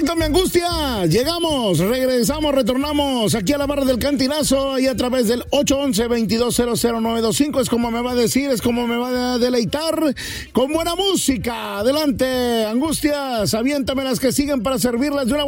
Aviéntame Angustia. Llegamos, regresamos, retornamos aquí a la barra del Cantinazo y a través del 811-2200-925. Es como me va a decir, es como me va a deleitar con buena música. Adelante, Angustias, aviéntame las que siguen para servirlas de una